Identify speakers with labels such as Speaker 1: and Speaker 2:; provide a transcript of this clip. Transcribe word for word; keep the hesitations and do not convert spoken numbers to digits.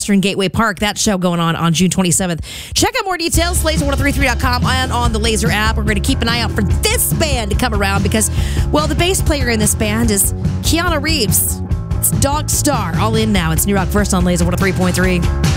Speaker 1: Gateway Park. That show going on on June twenty-seventh. Check out more details, laser one oh three three dot com and on the Laser app. We're going to keep an eye out for this band to come around because, well, the bass player in this band is Keanu Reeves. It's Dog Star. All in now. It's New Rock First on Laser one oh three point three.